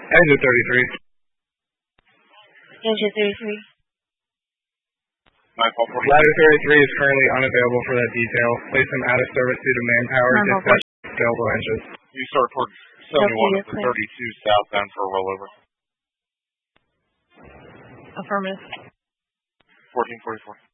Exit 33. Exit 33. Ladder 33 is currently unavailable for that detail. Place him out of service due to manpower. Dispatch available engines. You start towards 71 to 32 southbound for a rollover. Affirmative. 1444.